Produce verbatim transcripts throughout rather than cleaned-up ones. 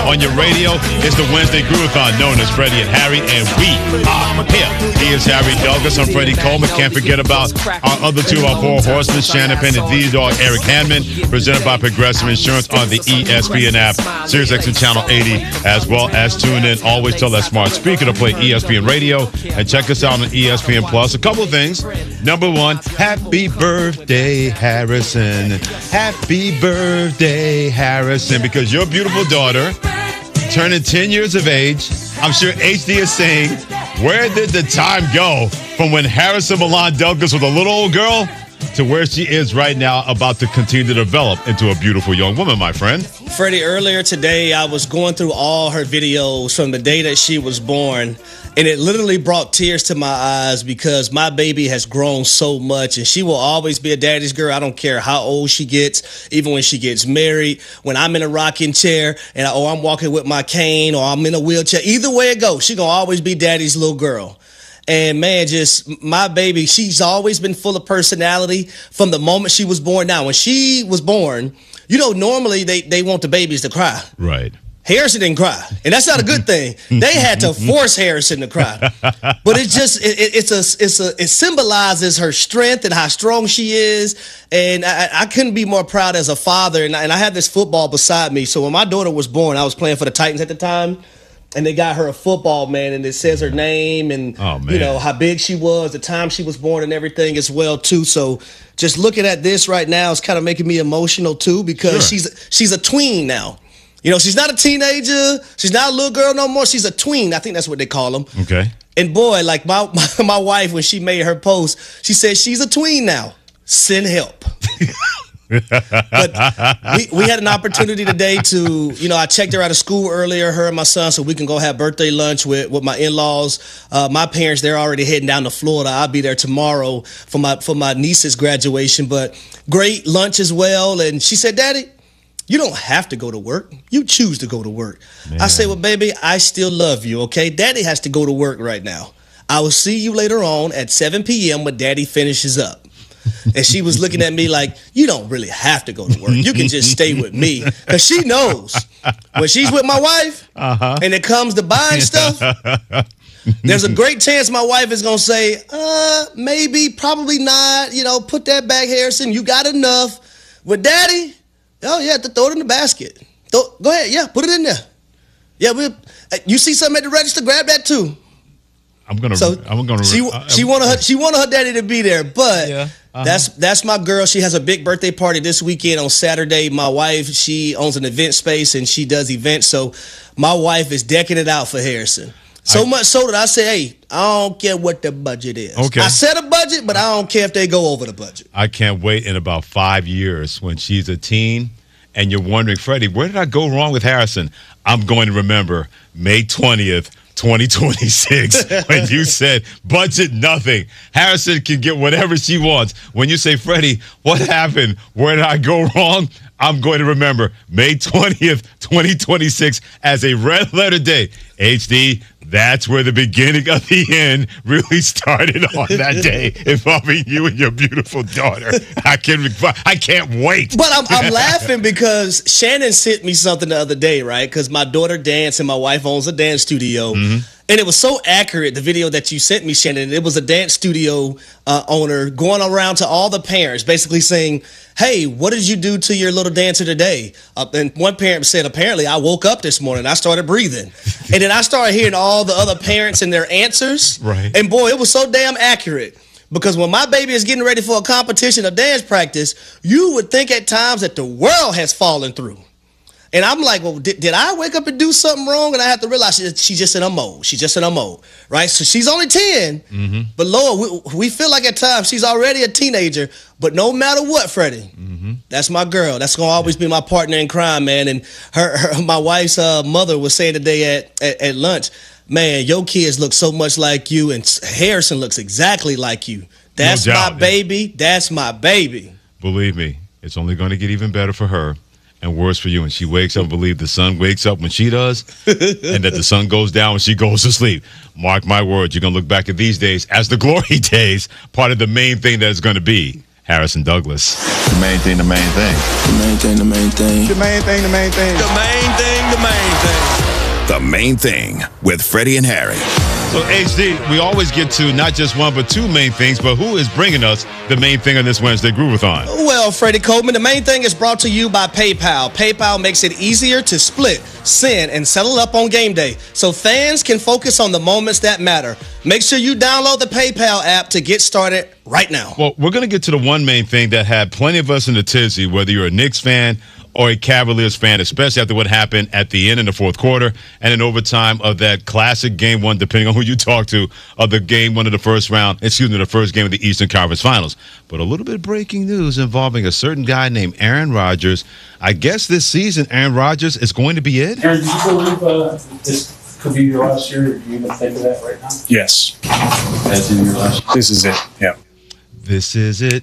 on your radio. It's the Wednesday Groovathon, known as Freddie and Harry, and we are here. He is Harry Douglas. I'm Freddie Coleman. Can't forget about our other two, our four horsemen, Shannon Penn and D-Dog Eric Hanman, presented by Progressive Insurance on the E S P N app, SiriusXM Channel eighty, as well as tune in. Always tell that smart speaker to play E S P N Radio, and check us out on E S P N Plus. A couple of things. Number one, happy birthday, Harrison. Happy birthday, Harrison, because your beautiful daughter, turning ten years of age, I'm sure H D is saying, where did the time go from when Harrison Milan Douglas was a little old girl to where she is right now, about to continue to develop into a beautiful young woman, my friend? Freddie, earlier today, I was going through all her videos from the day that she was born, and it literally brought tears to my eyes because my baby has grown so much, and she will always be a daddy's girl. I don't care how old she gets, even when she gets married, when I'm in a rocking chair, and I, or I'm walking with my cane, or I'm in a wheelchair. Either way it goes, she going to always be daddy's little girl. And, man, just my baby, she's always been full of personality from the moment she was born. Now, when she was born, you know, normally they, they want the babies to cry. Right. Harrison didn't cry, and that's not a good thing. They had to force Harrison to cry. But it just it, it's a it's a it symbolizes her strength and how strong she is. And I, I couldn't be more proud as a father. And I, and I had this football beside me. So when my daughter was born, I was playing for the Titans at the time. And they got her a football, man, and it says her name and, oh, you know, how big she was, the time she was born and everything as well, too. So just looking at this right now is kind of making me emotional, too, because sure. she's she's a tween now. You know, she's not a teenager. She's not a little girl no more. She's a tween. I think that's what they call them. Okay. And, boy, like my, my, my wife, when she made her post, she said she's a tween now. Send help. But we, we had an opportunity today to, you know, I checked her out of school earlier, her and my son, so we can go have birthday lunch with, with my in-laws. Uh, my parents, they're already heading down to Florida. I'll be there tomorrow for my for my niece's graduation. But great lunch as well. And she said, Daddy, you don't have to go to work. You choose to go to work. Man. I say, well, baby, I still love you, okay? Daddy has to go to work right now. I will see you later on at seven p.m. when Daddy finishes up. And she was looking at me like, you don't really have to go to work. You can just stay with me. Because she knows when she's with my wife uh-huh. and it comes to buying stuff, there's a great chance my wife is going to say, uh, maybe, probably not. You know, put that back, Harrison. You got enough. With Daddy, oh, yeah, throw it in the basket. Throw, go ahead. Yeah, put it in there. Yeah, we. You see something at the register, grab that too. I'm gonna. So I'm gonna. She I, she wanted her she wanted her daddy to be there, but yeah, uh-huh. that's that's my girl. She has a big birthday party this weekend on Saturday. My wife, she owns an event space and she does events, so my wife is decking it out for Harrison. So I, much so that I say, hey, I don't care what the budget is. Okay. I set a budget, but I don't care if they go over the budget. I can't wait in about five years when she's a teen and you're wondering, Freddie, where did I go wrong with Harrison? I'm going to remember May twentieth. twenty twenty-six, when you said budget nothing. Harrison can get whatever she wants. When you say, Freddie, what happened? Where did I go wrong? I'm going to remember May twentieth, twenty twenty-six as a red letter day. H D, that's where the beginning of the end really started on that day, involving you and your beautiful daughter. I can, I can't wait. But I'm, I'm laughing because Shannon sent me something the other day, right? Because my daughter dance and my wife owns a dance studio. Mm-hmm. And it was so accurate, the video that you sent me, Shannon. It was a dance studio uh, owner going around to all the parents, basically saying, hey, what did you do to your little dancer today? Uh, and one parent said, apparently, I woke up this morning, I started breathing. And then I started hearing all the other parents and their answers. Right. And, boy, it was so damn accurate. Because when my baby is getting ready for a competition or dance practice, you would think at times that the world has fallen through. And I'm like, well, did, did I wake up and do something wrong? And I have to realize she, she's just in a mode. She's just in a mode, right? So she's only ten, mm-hmm. but Lord, we, we feel like at times she's already a teenager. But no matter what, Freddie, mm-hmm. that's my girl. That's going to always be my partner in crime, man. And her, her my wife's uh, mother was saying today at, at, at lunch, man, your kids look so much like you, and Harrison looks exactly like you. That's no doubt, my baby. Man. That's my baby. Believe me, it's only going to get even better for her. And worse for you. And she wakes up and believe the sun wakes up when she does, and that the sun goes down when she goes to sleep. Mark my words, you're going to look back at these days as the glory days, part of the main thing that it's going to be. Harrison Douglas. The main thing, the main thing. The main thing, the main thing. The main thing, the main thing. The main thing, the main thing. The Main Thing with Freddie and Harry. So, H D, we always get to not just one but two main things, but who is bringing us the main thing on this Wednesday Groovathon? Well, Freddie Coleman, the main thing is brought to you by PayPal. PayPal makes it easier to split, send, and settle up on game day, so fans can focus on the moments that matter. Make sure you download the PayPal app to get started right now. Well, we're going to get to the one main thing that had plenty of us in the tizzy, whether you're a Knicks fan or a Cavaliers fan, especially after what happened at the end in the fourth quarter and in overtime of that classic game one, depending on who you talk to, of the game one of the first round, excuse me, the first game of the Eastern Conference Finals. But a little bit of breaking news involving a certain guy named Aaron Rodgers. I guess this season, Aaron Rodgers is going to be it? Aaron, do you believe uh, this could be your last year? Do you even think of that right now? Yes. That's in your last year? This is it, yeah. This is it.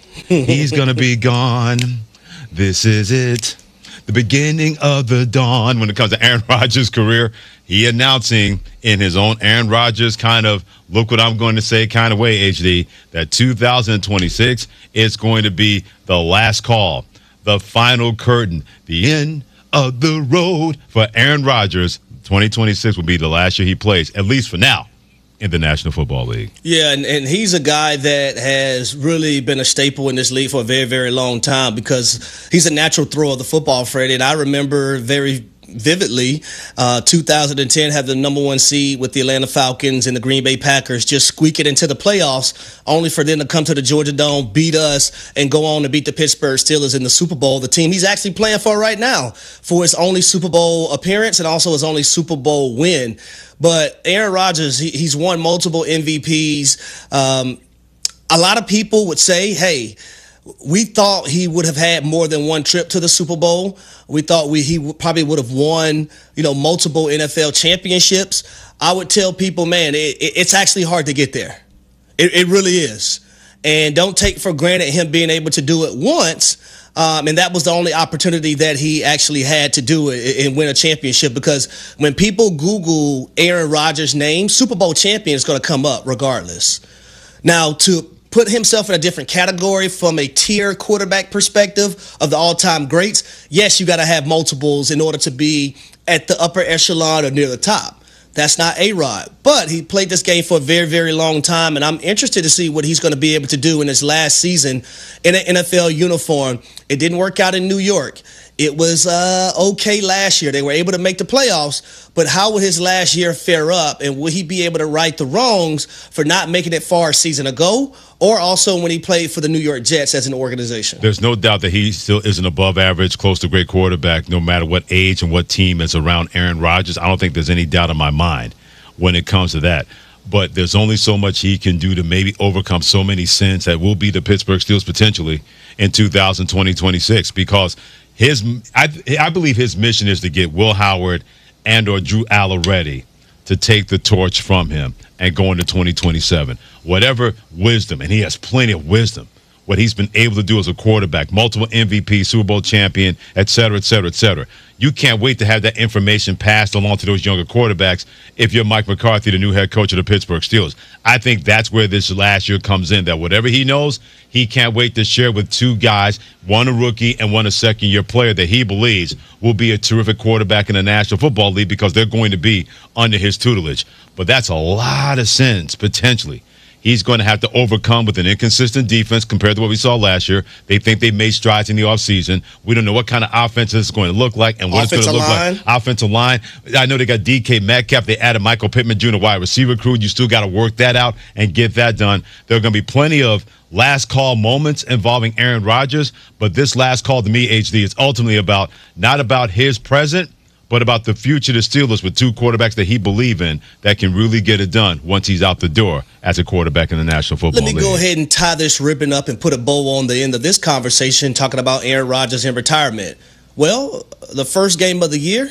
He's going to be gone. This is it, the beginning of the dawn when it comes to Aaron Rodgers' career. He announcing in his own Aaron Rodgers kind of, look what I'm going to say kind of way, H D, that two thousand twenty-six is going to be the last call, the final curtain, the end of the road for Aaron Rodgers. twenty twenty-six will be the last year he plays, at least for now, in the National Football League. Yeah, and, and he's a guy that has really been a staple in this league for a very, very long time because he's a natural thrower of the football, Freddie. And I remember very vividly uh, two thousand ten had the number one seed with the Atlanta Falcons and the Green Bay Packers just squeak it into the playoffs, only for them to come to the Georgia Dome, beat us, and go on to beat the Pittsburgh Steelers in the Super Bowl, the team he's actually playing for right now, for his only Super Bowl appearance and also his only Super Bowl win. But Aaron Rodgers, he, he's won multiple M V Ps. Um, a lot of people would say, hey, we thought he would have had more than one trip to the Super Bowl. We thought we he would, probably would have won, you know, multiple N F L championships. I would tell people, man, it, it, it's actually hard to get there. It, it really is. And don't take for granted him being able to do it once. Um, and that was the only opportunity that he actually had to do it and win a championship, because when people Google Aaron Rodgers' name, Super Bowl champion is going to come up regardless. Now, to put himself in a different category from a tier quarterback perspective of the all-time greats, yes, you got to have multiples in order to be at the upper echelon or near the top. That's not A-Rod. But he played this game for a very, very long time, and I'm interested to see what he's going to be able to do in his last season in an N F L uniform. It didn't work out in New York. It was uh, okay last year. They were able to make the playoffs, but how would his last year fare up, and will he be able to right the wrongs for not making it far a season ago, or also when he played for the New York Jets as an organization? There's no doubt that he still is an above average, close to great quarterback, no matter what age and what team is around Aaron Rodgers. I don't think there's any doubt in my mind when it comes to that. But there's only so much he can do to maybe overcome so many sins that will be the Pittsburgh Steelers potentially in two thousand twenty, twenty-six, because his I, I believe his mission is to get Will Howard and or Drew Aller ready to take the torch from him and go into twenty twenty-seven. Whatever wisdom, and he has plenty of wisdom, what he's been able to do as a quarterback, multiple M V P, Super Bowl champion, et cetera, et cetera, et cetera. You can't wait to have that information passed along to those younger quarterbacks if you're Mike McCarthy, the new head coach of the Pittsburgh Steelers. I think that's where this last year comes in, that whatever he knows, he can't wait to share with two guys, one a rookie and one a second-year player that he believes will be a terrific quarterback in the National Football League because they're going to be under his tutelage. But that's a lot of sins, potentially, he's going to have to overcome with an inconsistent defense compared to what we saw last year. They think they made strides in the offseason. We don't know what kind of offense this is going to look like and what it's going to look line. like. Offensive line. I know they got D K Metcalf. They added Michael Pittman Junior wide receiver crew. You still got to work that out and get that done. There are going to be plenty of last call moments involving Aaron Rodgers, but this last call to me, H D, is ultimately about not about his present, but about the future of the Steelers with two quarterbacks that he believes in that can really get it done once he's out the door as a quarterback in the National Football League. Let me go ahead and tie this ribbon up and put a bow on the end of this conversation talking about Aaron Rodgers in retirement. Well, the first game of the year,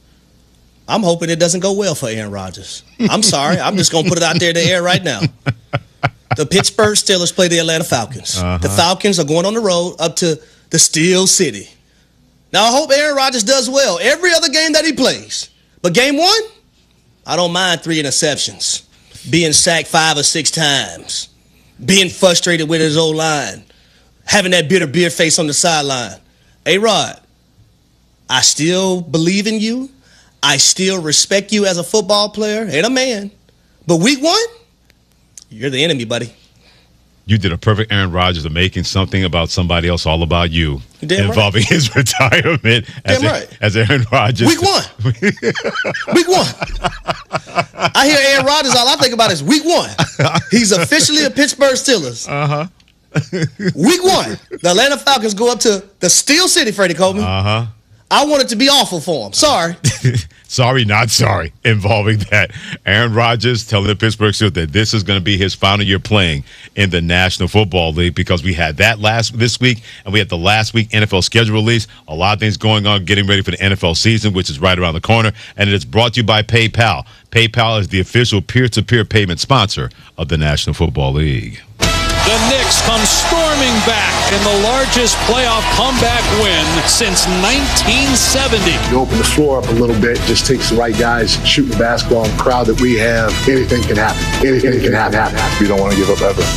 I'm hoping it doesn't go well for Aaron Rodgers. I'm sorry. I'm just going to put it out there in the air right now. The Pittsburgh Steelers play the Atlanta Falcons. Uh-huh. The Falcons are going on the road up to the Steel City. Now, I hope Aaron Rodgers does well every other game that he plays. But game one, I don't mind three interceptions, being sacked five or six times, being frustrated with his old line, having that bitter beer face on the sideline. A-Rod, I still believe in you. I still respect you as a football player and a man. But week one, you're the enemy, buddy. You did a perfect Aaron Rodgers of making something about somebody else all about you, Damn involving right. his retirement as, Damn a, right. as Aaron Rodgers. Week one. Week one. I hear Aaron Rodgers, all I think about is week one. He's officially a Pittsburgh Steelers. Uh-huh. Week one. The Atlanta Falcons go up to the Steel City, Freddie Coleman. Uh-huh. I want it to be awful for him. Sorry. Sorry, not sorry, involving that. Aaron Rodgers telling the Pittsburgh Steelers that this is going to be his final year playing in the National Football League, because we had that last this week, and we had the last week N F L schedule release. A lot of things going on, getting ready for the N F L season, which is right around the corner, and it is brought to you by PayPal. PayPal is the official peer-to-peer payment sponsor of the National Football League. The Knicks come storming back in the largest playoff comeback win since nineteen seventy. You open the floor up a little bit, just takes the right guys shooting the basketball, and the crowd that we have, anything can happen. Anything can happen. We don't want to give up ever.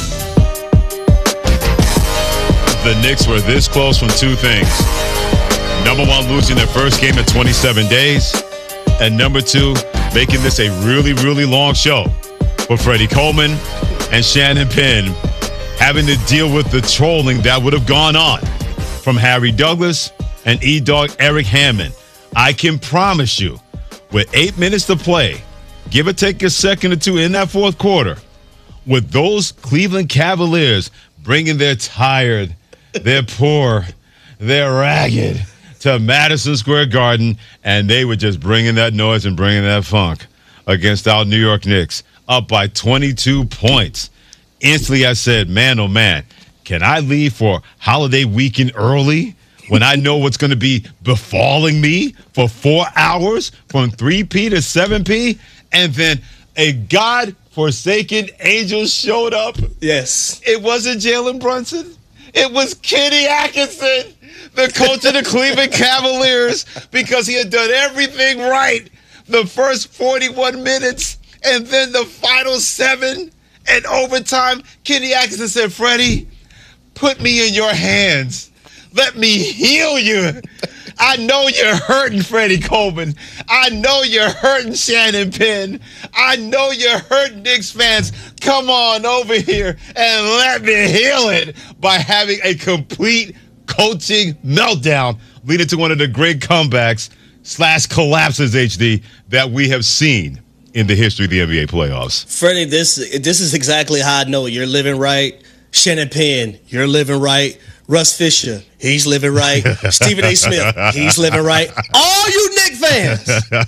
The Knicks were this close from two things. Number one, losing their first game in twenty-seven days. And number two, making this a really, really long show for Freddie Coleman and Shannon Penn, having to deal with the trolling that would have gone on from Harry Douglas and E-Dog Eric Hammond. I can promise you, with eight minutes to play, give or take a second or two in that fourth quarter, with those Cleveland Cavaliers bringing their tired, their poor, their ragged to Madison Square Garden, and they were just bringing that noise and bringing that funk against our New York Knicks, up by twenty-two points. Instantly, I said, man, oh, man, can I leave for holiday weekend early when I know what's going to be befalling me for four hours from three p to seven p? And then a God-forsaken angel showed up. Yes. It wasn't Jalen Brunson. It was Kenny Atkinson, the coach of the Cleveland Cavaliers, because he had done everything right the first forty-one minutes, and then the final seven. And overtime, Kenny Atkinson said, Freddie, put me in your hands. Let me heal you. I know you're hurting, Freddie Coleman. I know you're hurting, Shannon Penn. I know you're hurting, Knicks fans. Come on over here and let me heal it by having a complete coaching meltdown, leading to one of the great comebacks slash collapses, H D, that we have seen in the history of the N B A playoffs. Freddie, this this is exactly how I know you're living right. Shannon Penn, you're living right. Russ Fisher, he's living right. Stephen A. Smith, he's living right. All you Knicks fans,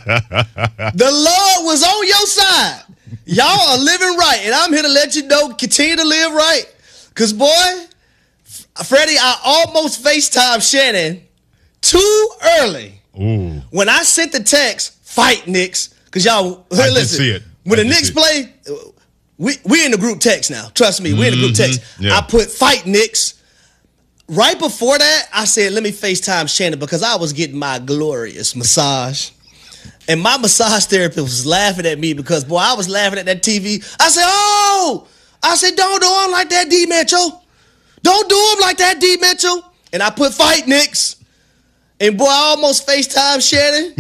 the Lord was on your side. Y'all are living right, and I'm here to let you know, continue to live right. Because, boy, Freddie, I almost FaceTimed Shannon too early. Ooh. When I sent the text, fight Knicks, because y'all, hey, I did listen, see it. when I the did Knicks see play, we we in the group text now. Trust me, we in the group text. Yeah. I put fight Knicks. Right before that, I said, let me FaceTime Shannon because I was getting my glorious massage. And my massage therapist was laughing at me because, boy, I was laughing at that T V. I said, oh! I said, don't do him like that, D. Mitchell. Don't do him like that, D. Mitchell. And I put fight Knicks. And, boy, I almost FaceTime Shannon.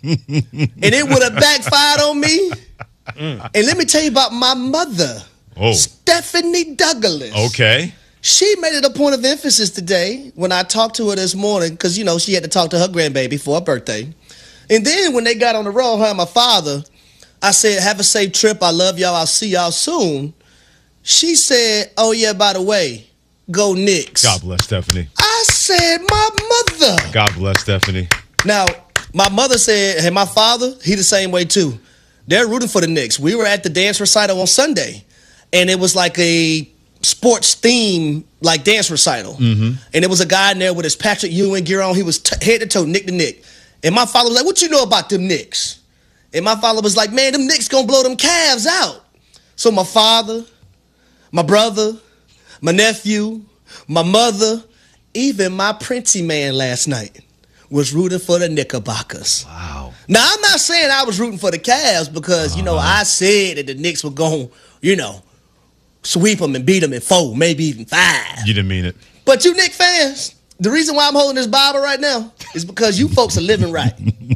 And it would have backfired on me. Mm. And let me tell you about my mother, oh. Stephanie Douglas. Okay. She made it a point of emphasis today when I talked to her this morning because, you know, she had to talk to her grandbaby for her birthday. And then when they got on the road, her and my father, I said, have a safe trip. I love y'all. I'll see y'all soon. She said, oh, yeah, by the way, go Knicks. God bless Stephanie. I said, my mother. God bless Stephanie. Now, my mother said, and my father, he the same way too. They're rooting for the Knicks. We were at the dance recital on Sunday, and it was like a sports theme, like dance recital. Mm-hmm. And it was a guy in there with his Patrick Ewing gear on. He was t- head to toe, Nick to Nick. And my father was like, what you know about them Knicks? And my father was like, man, them Knicks gonna blow them Cavs out. So my father, my brother, my nephew, my mother, even my Princey man last night was rooting for the Knickerbockers. Wow. Now, I'm not saying I was rooting for the Cavs because, uh-huh. you know, I said that the Knicks were going, you know, sweep them and beat them in four, maybe even five. You didn't mean it. But you Knicks fans, the reason why I'm holding this Bible right now is because you folks are living right.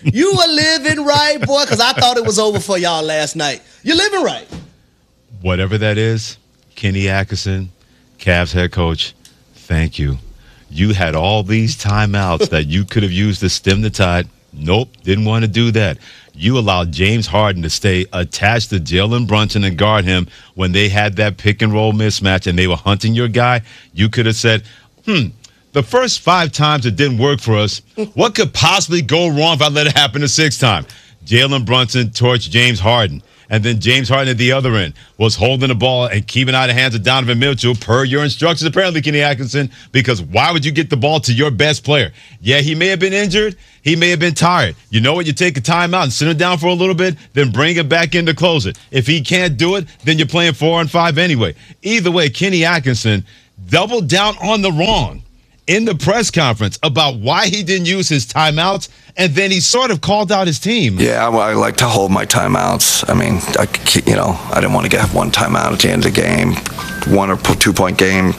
You were living right, boy, because I thought it was over for y'all last night. You're living right. Whatever that is, Kenny Atkinson, Cavs head coach, thank you. You had all these timeouts that you could have used to stem the tide. Nope, didn't want to do that. You allowed James Harden to stay attached to Jalen Brunson and guard him when they had that pick and roll mismatch and they were hunting your guy. You could have said, hmm, the first five times it didn't work for us. What could possibly go wrong if I let it happen the sixth time? Jalen Brunson torched James Harden. And then James Harden at the other end was holding the ball and keeping out of the hands of Donovan Mitchell per your instructions, apparently, Kenny Atkinson, because why would you get the ball to your best player? Yeah, he may have been injured. He may have been tired. You know what? You take a timeout and sit him down for a little bit, then bring it back in to close it. If he can't do it, then you're playing four and five anyway. Either way, Kenny Atkinson doubled down on the wrong in the press conference about why he didn't use his timeouts, and then he sort of called out his team. Yeah, I, I like to hold my timeouts. I mean, I, you know, I didn't want to get one timeout at the end of the game, one or two-point game.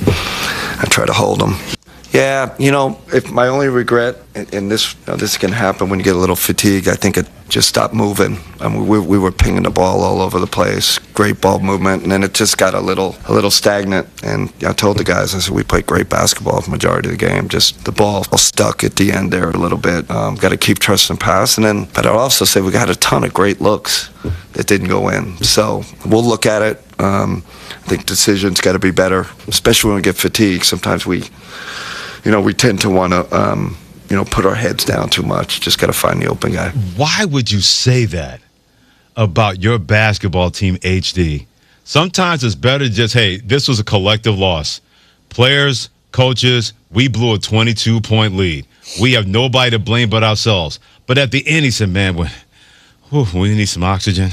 I try to hold them. Yeah, you know, if my only regret, and, and this you know, this can happen when you get a little fatigued, I think it just stopped moving. I mean, we, we were pinging the ball all over the place, great ball movement, and then it just got a little a little stagnant. And I told the guys, I said, we played great basketball for the majority of the game. Just the ball stuck at the end there a little bit. Um, got to keep trusting pass. And then, but I'd also say we got a ton of great looks that didn't go in. So we'll look at it. Um, I think decisions got to be better, especially when we get fatigued. Sometimes we... You know, we tend to want to, um, you know, put our heads down too much. Just got to find the open guy. Why would you say that about your basketball team, H D? Sometimes it's better to just, hey, this was a collective loss. Players, coaches, we blew a twenty-two point lead. We have nobody to blame but ourselves. But at the end, he said, man, we, whew, we need some oxygen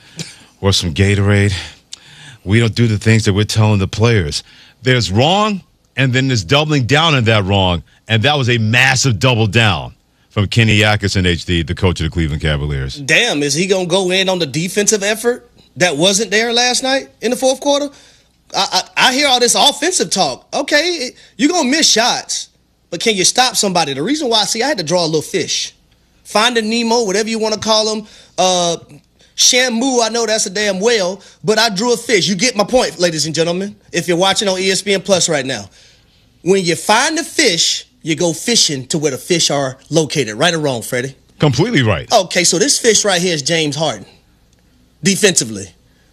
or some Gatorade. We don't do the things that we're telling the players. There's wrong. And then there's doubling down on that wrong. And that was a massive double down from Kenny Atkinson, H D, the coach of the Cleveland Cavaliers. Damn, is he going to go in on the defensive effort that wasn't there last night in the fourth quarter? I, I, I hear all this offensive talk. Okay, you're going to miss shots, but can you stop somebody? The reason why, see, I had to draw a little fish. Finding Nemo, whatever you want to call him. Uh, Shamu, I know that's a damn whale, but I drew a fish. You get my point, ladies and gentlemen, if you're watching on E S P N Plus right now. When you find the fish, you go fishing to where the fish are located. Right or wrong, Freddie? Completely right. Okay, so this fish right here is James Harden, defensively.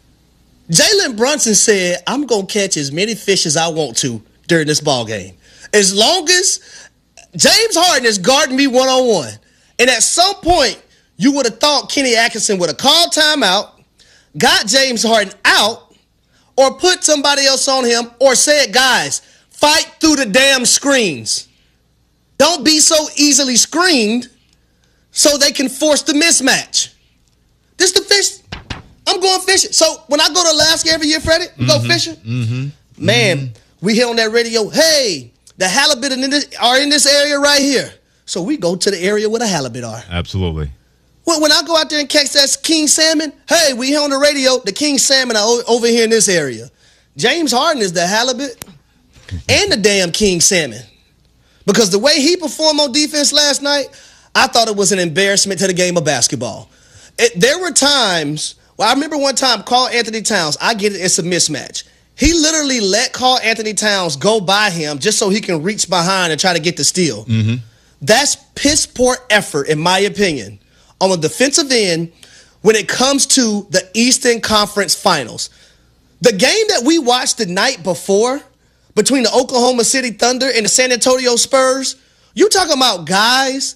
Jalen Brunson said, I'm going to catch as many fish as I want to during this ball game. As long as James Harden is guarding me one-on-one. And at some point, you would have thought Kenny Atkinson would have called timeout, got James Harden out, or put somebody else on him, or said, guys, fight through the damn screens. Don't be so easily screened so they can force the mismatch. This the fish. I'm going fishing. So when I go to Alaska every year, Freddie, we mm-hmm. go fishing. Mm-hmm. Man, mm-hmm. we hear on that radio, hey, the halibut in this, are in this area right here. So we go to the area where the halibut are. Absolutely. When, when I go out there and catch that king salmon, hey, we hear on the radio, the king salmon are o- over here in this area. James Harden is the halibut and the damn king salmon. Because the way he performed on defense last night, I thought it was an embarrassment to the game of basketball. It, there were times, well, I remember one time, Karl Anthony Towns, I get it, it's a mismatch. He literally let Karl Anthony Towns go by him just so he can reach behind and try to get the steal. Mm-hmm. That's piss poor effort, in my opinion, on the defensive end when it comes to the Eastern Conference Finals. The game that we watched the night before between the Oklahoma City Thunder and the San Antonio Spurs, you talking about guys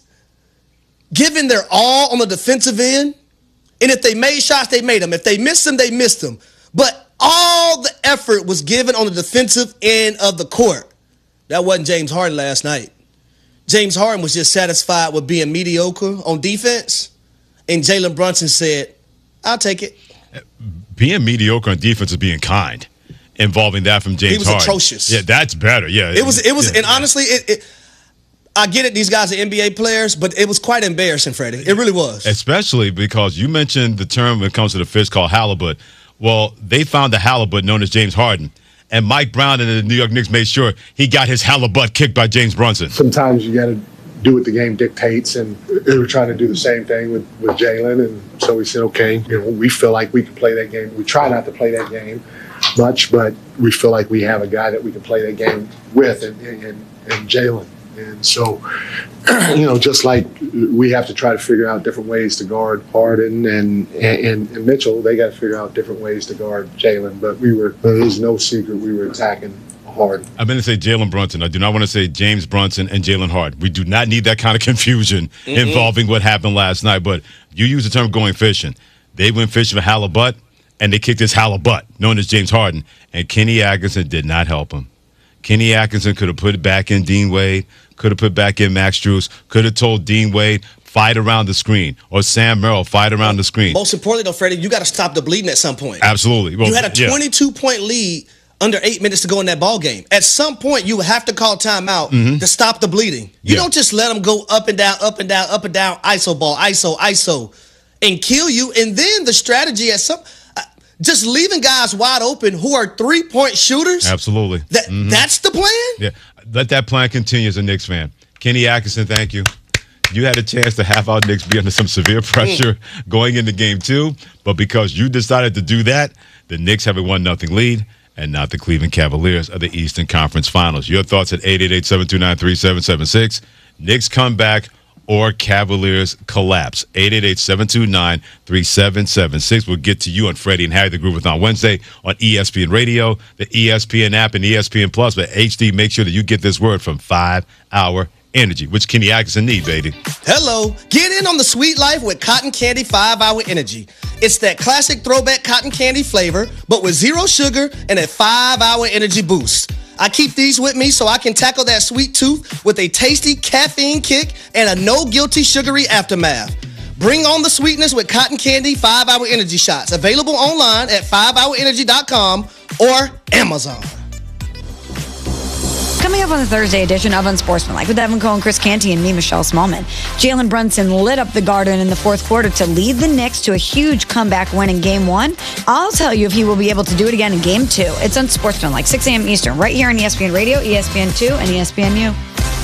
giving their all on the defensive end, and if they made shots, they made them. If they missed them, they missed them. But all the effort was given on the defensive end of the court. That wasn't James Harden last night. James Harden was just satisfied with being mediocre on defense, and Jalen Brunson said, I'll take it. Being mediocre on defense is being kind. Involving that from James Harden. He was Harden. atrocious. Yeah, that's better. Yeah. It was, it was, yeah, and honestly, it, it, I get it, these guys are N B A players, but it was quite embarrassing, Freddie. It really was. Especially because you mentioned the term when it comes to the fish called halibut. Well, they found the halibut known as James Harden. And Mike Brown and the New York Knicks made sure he got his halibut kicked by James Brunson. Sometimes you got to do what the game dictates, and we were trying to do the same thing with, with Jalen. And so we said, okay, you know, we feel like we can play that game. We try not to play that game much, but we feel like we have a guy that we can play that game with, and, and, and Jalen. And so, you know, just like we have to try to figure out different ways to guard Harden and and, and Mitchell, they got to figure out different ways to guard Jalen. But we were, there's no secret we were attacking Harden. I'm going to say Jalen Brunson. I do not want to say James Brunson and Jalen Harden. We do not need that kind of confusion mm-hmm. involving what happened last night. But you use the term going fishing. They went fishing for halibut, and they kicked this halibut, known as James Harden. And Kenny Atkinson did not help him. Kenny Atkinson could have put it back in Dean Wade, could have put back in Max Strus, could have told Dean Wade, fight around the screen, or Sam Merrill, fight around the screen. Most importantly, though, Freddie, you got to stop the bleeding at some point. Absolutely. Well, you had a twenty-two point yeah. lead under eight minutes to go in that ball game. At some point, you have to call timeout mm-hmm. to stop the bleeding. You yeah. don't just let them go up and down, up and down, up and down, I S O ball, I S O, I S O, and kill you. And then the strategy at some uh, just leaving guys wide open who are three-point shooters. Absolutely. That mm-hmm. That's the plan? Yeah. Let that plan continue as a Knicks fan. Kenny Atkinson, thank you. You had a chance to have our Knicks be under some severe pressure mm. going into game two, but because you decided to do that, the Knicks have a one nothing lead, and not the Cleveland Cavaliers of the Eastern Conference Finals. Your thoughts at eight eight eight, seven two nine, three seven seven six. Knicks comeback or Cavaliers collapse. eight eight eight, seven two nine, three seven seven six. We'll get to you on Freddie and Harry, the Groove on Wednesday on E S P N Radio, the E S P N app, and E S P N Plus. But H D, make sure that you get this word from five hour Energy, which Kenny Atkinson need, baby. Hello. Get in on the sweet life with Cotton Candy five hour Energy. It's that classic throwback cotton candy flavor, but with zero sugar and a five hour energy boost. I keep these with me so I can tackle that sweet tooth with a tasty caffeine kick and a no guilty sugary aftermath. Bring on the sweetness with Cotton Candy five hour Energy shots. Available online at five hour energy dot com or Amazon. Coming up on the Thursday edition of Unsportsmanlike with Evan Cohen, Chris Canty, and me, Michelle Smallman. Jalen Brunson lit up the Garden in the fourth quarter to lead the Knicks to a huge comeback win in game one. I'll tell you if he will be able to do it again in game two. It's Unsportsmanlike, six a.m. Eastern, right here on E S P N Radio, E S P N two, and E S P N U.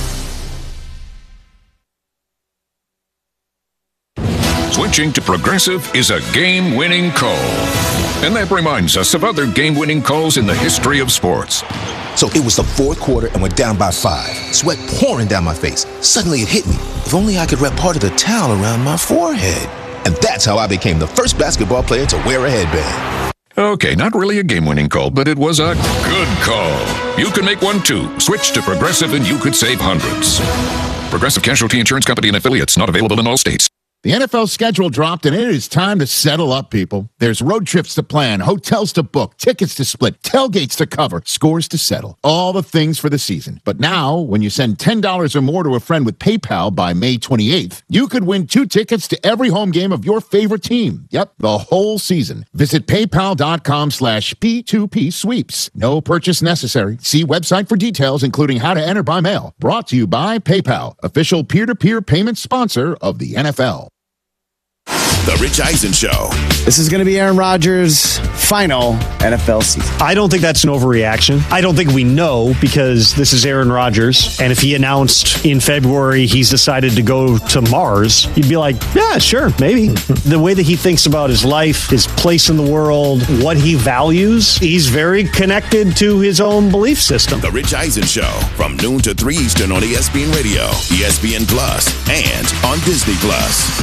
Switching to Progressive is a game-winning call. And that reminds us of other game-winning calls in the history of sports. So it was the fourth quarter and we're down by five. Sweat pouring down my face. Suddenly it hit me. If only I could wrap part of the towel around my forehead. And that's how I became the first basketball player to wear a headband. Okay, not really a game-winning call, but it was a good call. You can make one too. Switch to Progressive and you could save hundreds. Progressive Casualty Insurance Company and affiliates, not available in all states. The N F L schedule dropped, and it is time to settle up, people. There's road trips to plan, hotels to book, tickets to split, tailgates to cover, scores to settle. All the things for the season. But now, when you send ten dollars or more to a friend with PayPal by May twenty-eighth, you could win two tickets to every home game of your favorite team. Yep, the whole season. Visit paypal.com slash P2P sweeps. No purchase necessary. See website for details, including how to enter by mail. Brought to you by PayPal, official peer-to-peer payment sponsor of the N F L. The Rich Eisen Show. This is going to be Aaron Rodgers' final N F L season. I don't think that's an overreaction. I don't think we know because this is Aaron Rodgers. And if he announced in February he's decided to go to Mars, you'd be like, yeah, sure, maybe. The way that he thinks about his life, his place in the world, what he values, he's very connected to his own belief system. The Rich Eisen Show from noon to three Eastern on E S P N Radio, E S P N Plus, and on Disney Plus.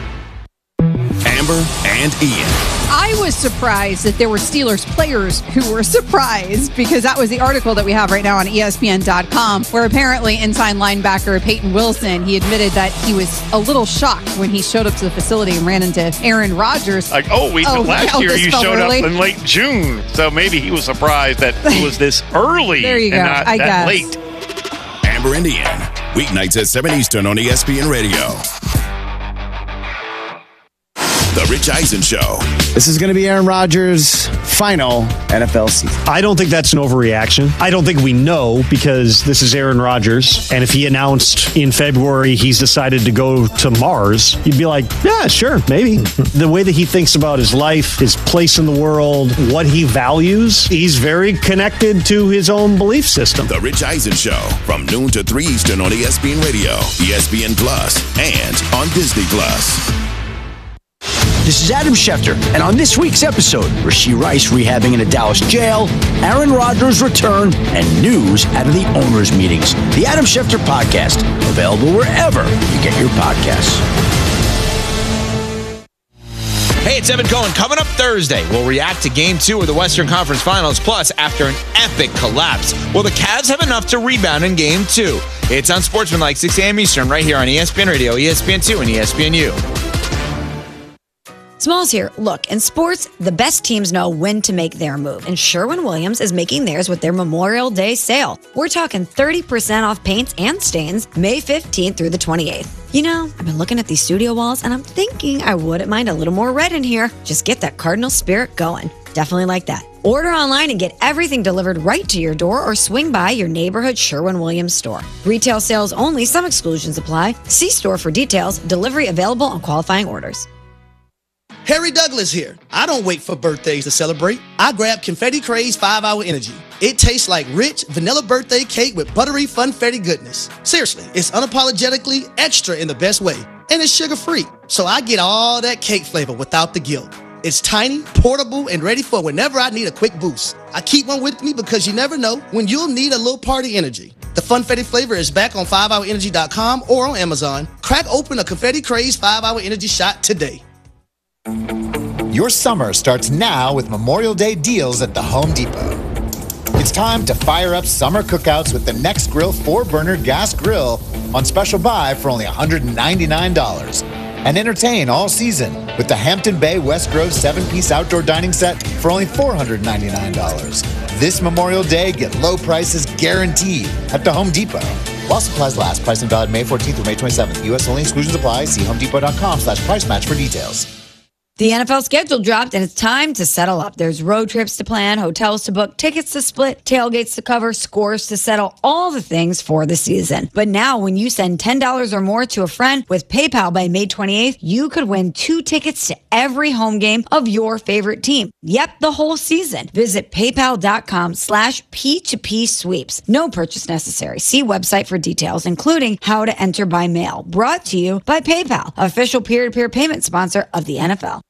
Amber and Ian. I was surprised that there were Steelers players who were surprised because that was the article that we have right now on E S P N dot com where apparently inside linebacker Peyton Wilson, he admitted that he was a little shocked when he showed up to the facility and ran into Aaron Rodgers. Like, oh, wait, oh last yeah, year you showed early. up in late June, so maybe he was surprised that it was this early there you and go. not I that guess. late. Amber and Ian, weeknights at seven Eastern on E S P N Radio. The Rich Eisen Show. This is going to be Aaron Rodgers' final N F L season. I don't think that's an overreaction. I don't think we know because this is Aaron Rodgers. And if he announced in February he's decided to go to Mars, you'd be like, yeah, sure, maybe. The way that he thinks about his life, his place in the world, what he values, he's very connected to his own belief system. The Rich Eisen Show from noon to three Eastern on E S P N Radio, E S P N Plus, and on Disney Plus. This is Adam Schefter, and on this week's episode, Rashee Rice rehabbing in a Dallas jail, Aaron Rodgers' return, and news out of the owners' meetings. The Adam Schefter Podcast, available wherever you get your podcasts. Hey, it's Evan Cohen. Coming up Thursday, we'll react to Game two of the Western Conference Finals. Plus, after an epic collapse, will the Cavs have enough to rebound in Game two? It's on Sportsmanlike, six a.m. Eastern, right here on E S P N Radio, E S P N two, and E S P N U. Smalls here. Look, in sports, the best teams know when to make their move, and Sherwin-Williams is making theirs with their Memorial Day sale. We're talking thirty percent off paints and stains May fifteenth through the twenty-eighth. You know, I've been looking at these studio walls, and I'm thinking I wouldn't mind a little more red in here. Just get that Cardinal spirit going. Definitely like that. Order online and get everything delivered right to your door or swing by your neighborhood Sherwin-Williams store. Retail sales only. Some exclusions apply. See store for details. Delivery available on qualifying orders. Harry Douglas here. I don't wait for birthdays to celebrate. I grab Confetti Craze five hour Energy. It tastes like rich vanilla birthday cake with buttery funfetti goodness. Seriously, it's unapologetically extra in the best way. And it's sugar-free, so I get all that cake flavor without the guilt. It's tiny, portable, and ready for whenever I need a quick boost. I keep one with me because you never know when you'll need a little party energy. The Funfetti flavor is back on five hour energy dot com or on Amazon. Crack open a Confetti Craze five hour Energy shot today. Your summer starts now with Memorial Day deals at the Home Depot. It's time to fire up summer cookouts with the Nextgrill four burner gas grill on special buy for only one hundred ninety-nine dollars. And entertain all season with the Hampton Bay West Grove seven piece outdoor dining set for only four hundred ninety-nine dollars. This Memorial Day, get low prices guaranteed at the Home Depot. While supplies last, price and valid May fourteenth through May twenty-seventh. U S only, exclusions apply. See homedepot dot com slash price match for details. The N F L schedule dropped, and it's time to settle up. There's road trips to plan, hotels to book, tickets to split, tailgates to cover, scores to settle, all the things for the season. But now, when you send ten dollars or more to a friend with PayPal by May twenty-eighth, you could win two tickets to every home game of your favorite team. Yep, the whole season. Visit paypal.com slash P2P sweeps. No purchase necessary. See website for details, including how to enter by mail. Brought to you by PayPal, official peer-to-peer payment sponsor of the N F L.